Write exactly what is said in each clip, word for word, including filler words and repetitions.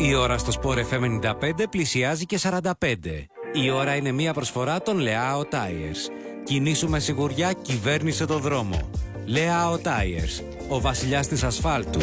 Η ώρα στο Sport εφ εμ ενενήντα πέντε πλησιάζει και σαράντα πέντε. Η ώρα είναι μια προσφορά των Leao Tires. Κινήσου με σιγουριά, κυβέρνησε το δρόμο. Leao Tires, ο βασιλιάς της ασφάλτου.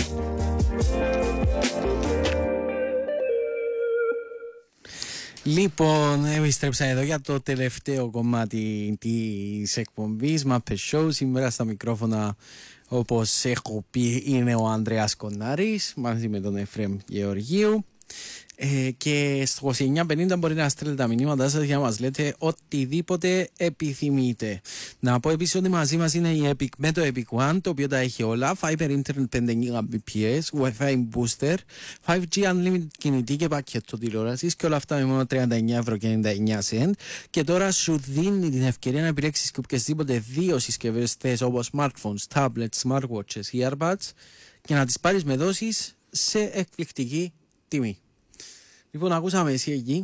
Λοιπόν, επιστρέψα εδώ για το τελευταίο κομμάτι της εκπομπής Muppet Show. Σήμερα στα μικρόφωνα, όπως έχω πει, είναι ο Ανδρέας Κονάρης μαζί με τον Εφραίμ Γεωργίου. Ε, και στο είκοσι εννιά πενήντα μπορεί να στέλνετε τα μηνύματά σας για να μας λέτε οτιδήποτε επιθυμείτε. Να πω επίσης ότι μαζί μας είναι η Epic με το Epic One, το οποίο τα έχει όλα. Fiber Internet πέντε Mbps, Wi-Fi Booster, φάιβ τζι Unlimited κινητή και πακέτο τηλεόρασης, και όλα αυτά με μόνο τριάντα εννιά ευρώ και ενενήντα εννιά σεντ. Και τώρα σου δίνει την ευκαιρία να επιλέξεις και οποιασδήποτε δύο συσκευές θες, όπως smartphones, tablets, smartwatches, earbuds, και να τις πάρεις με δόσεις σε εκπληκτική τιμή. Λοιπόν, ακούσαμε εσύ εκεί.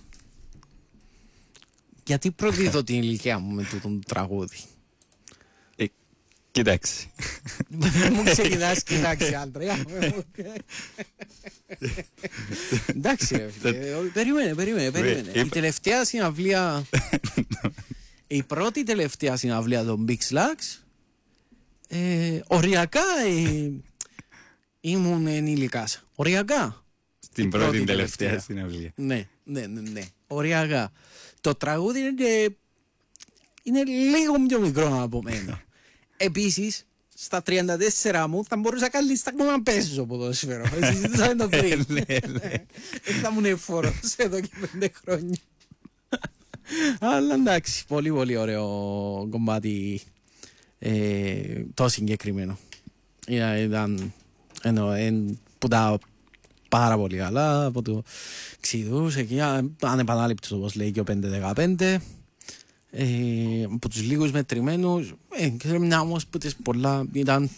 Γιατί προδίδω την ηλικία μου με το τον τραγούδι. Ε, κοιτάξτε. Μου ξεκινάς, κοιτάξτε, Άντρεα. Εντάξει, ρε φίλε. Περίμενε, περίμενε, περίμενε. Η τελευταία συναυλία, η πρώτη τελευταία συναυλία των Big Slugs, οριακά ήμουν ενήλικας. Οριακά. Την πρώτη, πρώτη τελευταία συναυλία. Ναι, ναι, ναι, ναι. Οριακά. Το τραγούδι είναι, είναι λίγο πιο μικρό από μένα. Επίσης, στα τριάντα τέσσερα μου θα μπορούσα καλύτερα ακόμα να παίζω ποδόσφαιρο. Συζητήσαμε το πριν. Θα ήμουν εφόρος εδώ και πέντε χρόνια. Αλλά εντάξει, πολύ πολύ ωραίο κομμάτι, ε, το συγκεκριμένο. Ήταν εννοώ, που τα πάρα πολύ καλά από το Ξηδούς, εκεί ανεπανάληπτος, όπως λέει και ο πέντε δεκαπέντε, ε, από τους λίγους μετρημένους, ε, και μια όμως που τις πολλά ήταν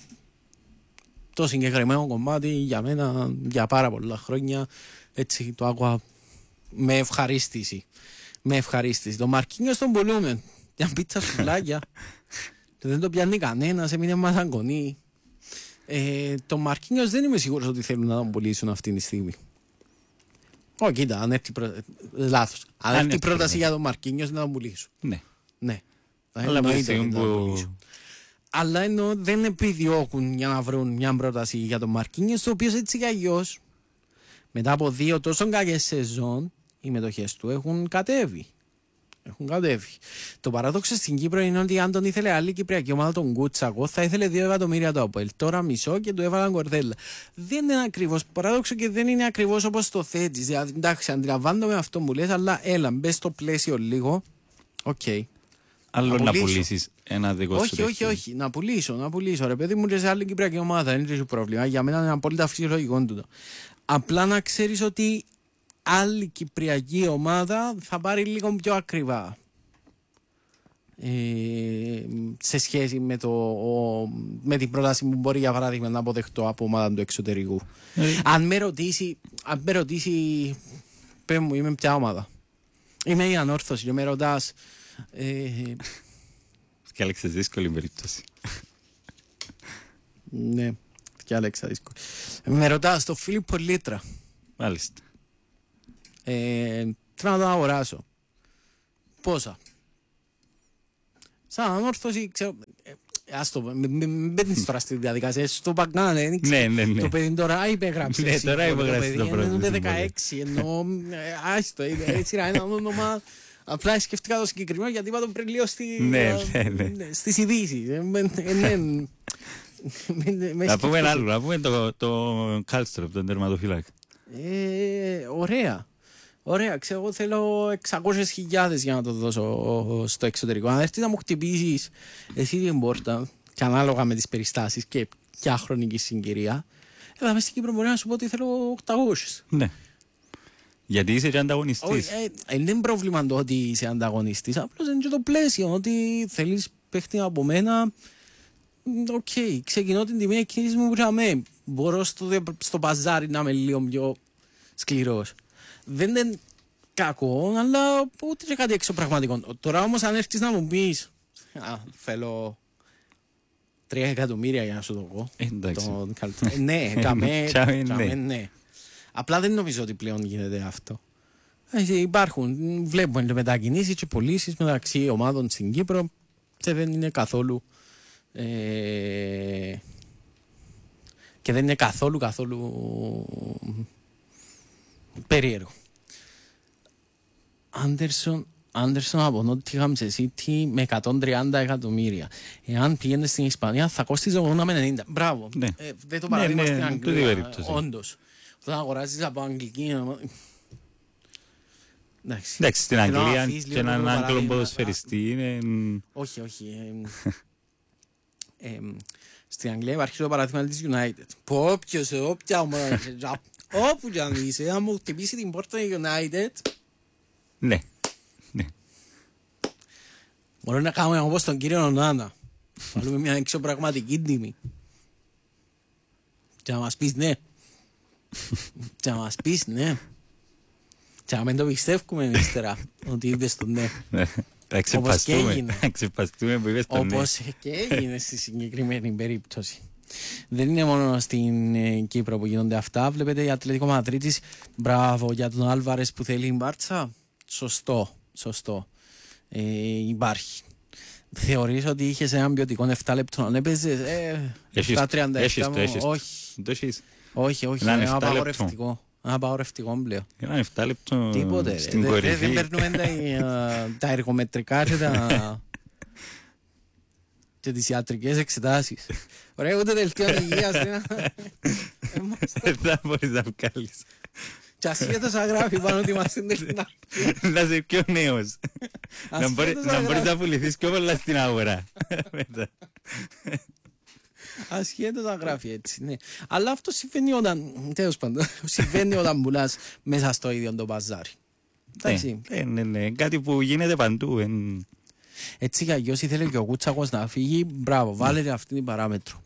το συγκεκριμένο κομμάτι για μένα για πάρα πολλά χρόνια. Έτσι το άκουα με ευχαρίστηση, με ευχαρίστηση. Το Μαρκίνιος τον πουλούμε για πίτσα σουβλάκια, δεν το πιάνει κανένας, έμεινε μας αγκονή. Ε, το Μαρκίνιος δεν είμαι σίγουρος ότι θέλουν να τον πουλήσουν αυτή τη στιγμή. Ω, κοίτα, αν έρθει προ... λάθος. Αν έρθει η πρόταση για τον Μαρκίνιος να τον πουλήσουν. Ναι. Ναι. Αλλά, που... Αλλά ενώ δεν επιδιώκουν για να βρουν μια πρόταση για τον Μαρκίνιος, το οποίο έτσι κι αλλιώς μετά από δύο τόσο κακές σεζόν οι μετοχές του έχουν κατέβει. Έχουν κατέβει. Το παράδοξο στην Κύπρο είναι ότι αν τον ήθελε άλλη κυπριακή ομάδα, τον Κούτσακο, θα ήθελε δύο εκατομμύρια το ΑΠΟΕΛ. Τώρα μισό και του έβαλαν κορδέλα. Δεν είναι ακριβώς παράδοξο και δεν είναι ακριβώς όπως το θέτεις. Δηλαδή, εντάξει, αντιλαμβάνομαι αυτό που λες, αλλά έλα, μπες στο πλαίσιο λίγο. Οκ. Okay. Άλλο να, να πουλήσεις ένα δικό σου. Όχι, όχι, όχι. Να πουλήσω, να πουλήσω. Ρε παιδί μου, λες άλλη κυπριακή ομάδα, δεν είναι πρόβλημα. Για μένα είναι απόλυτα φυσιολογικό τούτο. Απλά να ξέρεις ότι άλλη κυπριακή ομάδα θα πάρει λίγο πιο ακριβά, ε, σε σχέση με, το, ο, με την πρόταση που μπορεί για παράδειγμα να αποδεχτώ από ομάδα του εξωτερικού. Ε. Αν με ρωτήσει, αν με ρωτήσει, πες μου, είμαι ποια ομάδα. Είμαι η Ανόρθωση και με ρωτάς. Ε, και Άλεξες δύσκολη περίπτωση. Ναι, και Άλεξα δύσκολη. Με ρωτάς το Φίλιππο Λίτρα. Μάλιστα. Ε, θέλω να το αγοράσω. Πόσα? Σαν ανόρθωση, ξέρω. Ε, ας το, μην μπαίνεις τώρα στη διαδικασία, στο παγκάνε, ναι, ναι, ναι. Το παιδί τώρα υπεγράψε. Ναι, τώρα υπεγράψε το πρώτο. Είναι δεκαέξι, ενώ, άστο, έτσι είναι ένα όνομα. Απλά σκεφτήκα το συγκεκριμένο γιατί είπα το πριν λίγο στις ειδήσεις. Να πούμε ένα άλλο, να πούμε το Κάλστροπ, τον τερματοφύλακα. Ωραία. Ωραία, ξέρω, εγώ θέλω εξακόσιες χιλιάδες για να το δώσω στο εξωτερικό. Αν έρθεις να μου χτυπήσεις εσύ την πόρτα, και ανάλογα με τις περιστάσεις και ποια χρονική συγκυρία, εδώ μες στην Κύπρο μπορεί να σου πω ότι θέλω οκτακόσιες. Ναι. Γιατί είσαι και ανταγωνιστής. Δεν είναι πρόβλημα το ότι είσαι ανταγωνιστής, απλώς είναι και το πλαίσιο, ότι θέλεις παίχτη από μένα. Οκ, okay, ξεκινώ την τιμή εκείνης μου που αμέ. Μπορώ στο, στο παζάρι να είμαι λίγο πιο σκληρός. Δεν είναι κακό, αλλά ούτε και κάτι εξωπραγματικό. Τώρα όμως αν έρθεις να μου πεις, α, θέλω τρία εκατομμύρια για να σου το πω. Εντάξει. Ναι, καμέ, ναι. Απλά δεν νομίζω ότι πλέον γίνεται αυτό. Ε, υπάρχουν, βλέπουμε μετακινήσεις και πωλήσεις μεταξύ ομάδων στην Κύπρο και δεν είναι καθόλου ε, και δεν είναι καθόλου καθόλου περίεργο. Άντερσον Άντερσον από Νότιγχαμ σε City με εκατόν τριάντα εκατομμύρια. Εάν πήγαινε στην Ισπανία θα κόστιζε ογδόντα με ενενήντα. Μπράβο. Ναι. Ε, δεν το παράδειγμα ναι, στην ναι, Αγγλία. Όντως. Όταν αγοράζεις από Αγγλική... Εντάξει, εντάξει, στην Αγγλία και έναν Άγγλο ποδοσφαιριστή είναι... Όχι, όχι. Ε, ε, στην Αγγλία υπάρχει το παράδειγμα της United. Που όποιος, όποια ομάδα, όπου και αν είσαι, αν μου χτυπήσει την πόρτα η United... Ναι. Ναι. Μπορεί να κάνουμε όπως τον κύριο Νονάνα. Βάλουμε μια εξωπραγματική τιμή. Και να μας πεις ναι. Και να μας πεις ναι. Και να μην το πιστεύουμε ύστερα ότι είδες το ναι. Όπως και έγινε. Ξεπαστούμε που είπες το ναι. Όπως και έγινε στη συγκεκριμένη περίπτωση. Δεν είναι μόνο στην ε, Κύπρο που γίνονται αυτά. Βλέπετε η Ατλέτικο Μαδρίτης, μπράβο για τον Άλβαρες που θέλει η Μπάρτσα. Σωστό, σωστό. Ε, υπάρχει. Θεωρείς ότι είχες έναν ποιοτικό επτά λεπτό αν έπαιζες ε, επτά τριάντα επτά μου, όχι. Όχι, όχι, είναι ένα απαγορευτικό. Ένα απαγορευτικό πλέον. Έναν επτά λεπτό τίποτε, στην κορυφή. Δεν παίρνουμε τα εργομετρικά και τα... και τις ιατρικές εξετάσεις. Ωραία, ούτε δελτίο υγείας. Δεν θα μπορείς να βγάλεις. Και ασχέτως αγράφει πάνω ότι είμαστε τελεινά. Να είσαι πιο νέος. Να μπορείς να πουληθείς πιο πολλά στην αγορά. Ασχέτως αγράφει έτσι, ναι. Αλλά αυτό συμβαίνει όταν, τέλος πάντων, συμβαίνει όταν πουλάς μέσα στο ίδιο το μπαζάρι. Ναι, ναι, κάτι που γίνεται παντού. Έτσι κι αλλιώς ήθελε και ο Κούτσακος να φύγει, μπράβο, βάλετε αυτή την παράμετρο.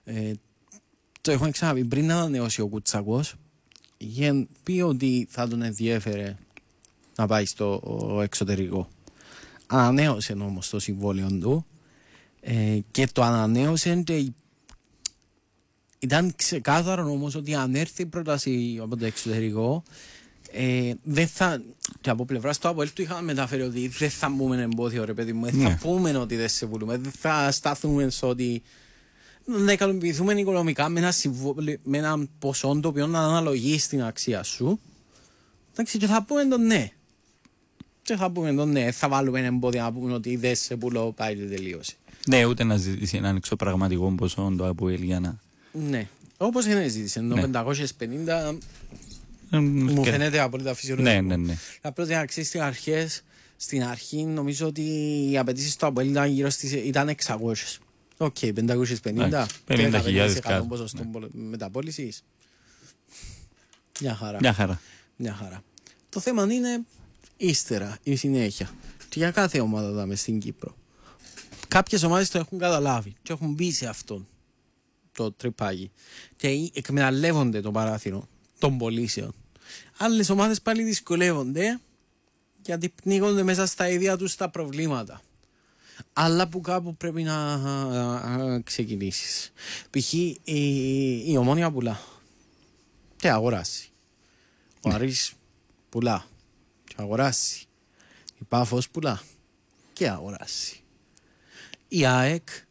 Το έχω ξαναπεί πριν να ανανεώσει ο Κούτσακος. Είχε πει ότι θα τον ενδιέφερε να πάει στο εξωτερικό. Ανανέωσε όμως το συμβόλαιο του ε, και το ανανέωσε και ήταν ξεκάθαρο όμως ότι αν έρθει η πρόταση από το εξωτερικό ε, δεν θα, και από πλευράς του Αποέλ του είχαμε μεταφέρει ότι δεν θα μπούμε εμπόδιο ρε παιδί μου, δεν θα πούμε ότι δεν σε βουλούμε, δεν θα στάθουμε στο ότι να ικανοποιηθούμε οικονομικά με ένα, συμβόλαιο, με ένα ποσό το οποίο να αναλογεί στην αξία σου. Εντάξει, και θα πούμε το ναι. Και θα πούμε το ναι. Θα βάλουμε εμπόδια να πούμε ότι δεν σε πουλώ, πάει και τελείωσε. Ναι, ούτε να ζητήσει έναν εξωπραγματικό ποσό το Αποέλ για να... Ναι. Όπως είναι ζήτησε. Ενώ ναι. πεντακόσιες πενήντα mm, μου και... φαίνεται απόλυτα φυσιολογικό. Ναι, ναι, ναι. Απλώς για να ξέρεις στις αρχές, στην αρχή νομίζω ότι οι απαιτήσεις του Αποέλ ήταν γύρω στις ήταν εξακόσιες. Οκ, okay, πεντακόσιες πενήντα. πενήντα χιλιάδες κάτω. Ποσοστό μεταπώλησης. Μια χαρά. Μια χαρά. Μια χαρά. Το θέμα είναι ύστερα, η συνέχεια. Και για κάθε ομάδα δάμε στην Κύπρο. Κάποιες ομάδες το έχουν καταλάβει και έχουν μπει σε αυτό το τρυπάκι. Και εκμεταλλεύονται το παράθυρο των πωλήσεων. Άλλες ομάδες πάλι δυσκολεύονται γιατί πνίγονται μέσα στα ίδια τους τα προβλήματα. Αλλά που κάπου πρέπει να ξεκινήσεις. Π.χ. η, η Ομόνια πουλά και αγοράσει. Ο Άρης πουλά και αγοράσει. Η Πάφος πουλά και αγοράσει. Η ΑΕΚ